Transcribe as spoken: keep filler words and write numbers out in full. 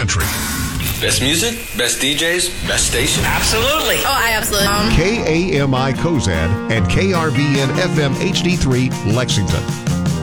country. Best music, best D Js, best station. Absolutely. Oh, I absolutely. Um, K A M I Cozad and K R V N F M H D three Lexington.